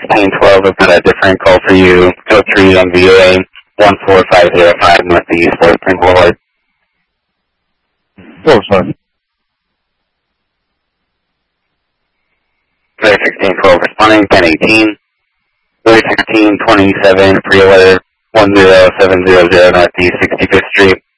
1612, I've got a different call for you. Code 3 MVA 14505 Northeast, Spring Boulevard. Oh, sorry. 1612 responding, 1018. 1627, 311, 10700 Northeast 65th Street.